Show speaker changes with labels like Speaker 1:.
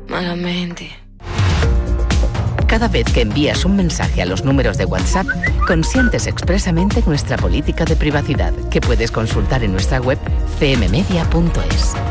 Speaker 1: malamente.
Speaker 2: Cada vez que envías un mensaje a los números de WhatsApp, consientes expresamente nuestra política de privacidad, que puedes consultar en nuestra web cmmedia.es.